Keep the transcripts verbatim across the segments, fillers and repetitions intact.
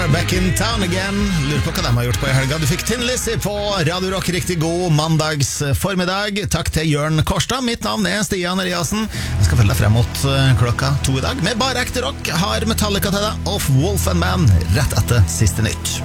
Are back in town again. Lurer på hva de har gjort på i helga. Du fikk Tin Lizzy på Radio Rock. Riktig god mandags formiddag. Takk til Jørn Kårstad. Mitt navn er Stian Eliassen. Jeg skal følge deg frem mot klokka to i dag. Med bare ekte rock har Metallica til deg. Of Wolf and Man rett etter siste nytt.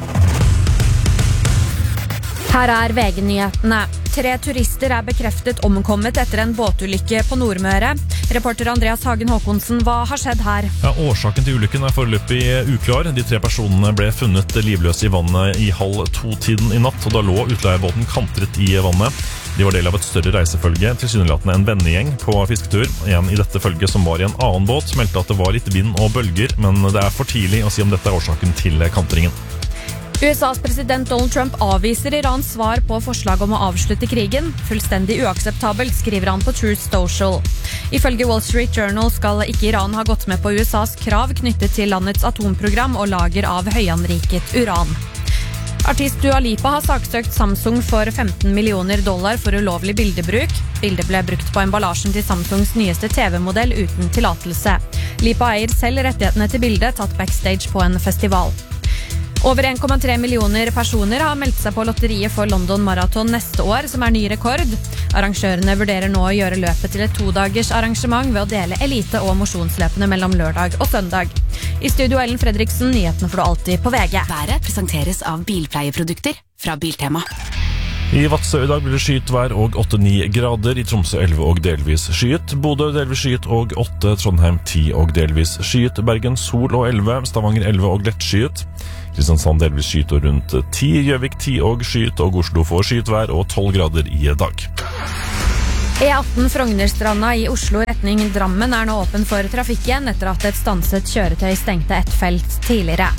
Her er V G-nyhetene. Tre turister er bekreftet omkommet etter en båtulykke på Nordmøre. Reporter Andreas Hagen Håkonsen, hva har skjedd her? Ja, årsaken til ulykken er foreløpig uklar. De tre personene ble funnet livløse i vannet i halv to-tiden i natt, og da lå utleiebåten kantret i vannet. De var del av et større reisefølge, tilsynelatende en vennegjeng på fisketur. En i dette følget som var i en annen båt meldte at det var litt vind og bølger, men det er for tidlig å si om dette er årsaken til kantringen. U S A's president Donald Trump avviser Irans svar på forslag om å avslutte krigen. Fullstendig uakseptabelt, skriver han på Truth Social. Ifølge Wall Street Journal skal ikke Iran ha gått med på U S A's krav knyttet til landets atomprogram og lager av høyanriket uran. Artist Dua Lipa har saksøkt Samsung for femten millioner dollar for ulovlig bildebruk. Bildet ble brukt på emballasjen til Samsungs nyeste T V-modell uten tillatelse. Lipa eier selv rettighetene til bildet, tatt backstage på en festival. Over en komma tre millioner personer har meldt seg på lotteriet for London Marathon neste år, som er ny rekord. Arrangørene vurderer nå å gjøre løpet til et todagers arrangement ved å dele elite- og mosjonsløpene mellom lørdag og søndag. I studio Ellen Fredriksen, nyhetene får du alltid på V G. Været presenteres av bilpleieprodukter fra Biltema. I Vadsø i dag blir det skyet vær og åtte til ni grader, i Tromsø elleve og delvis skyet, Bodø delvis skyet og åtte, Trondheim ti og delvis skyet, Bergen sol og elleve, Stavanger elleve og lett skyet, Kristiansand delvis skyet og rundt ti, Gjøvik ti og skyet, og Oslo får skyet vær og tolv grader i dag. E atten Frognerstranda i Oslo retning Drammen er nå åpen for trafikken etter at et stanset kjøretøy stengte et felt tidligere.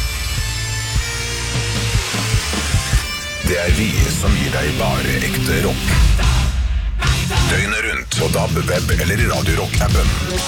Det er vi som gir deg bare ekte rock. Døgnet rundt på D A B, web eller i Radio Rock-appen.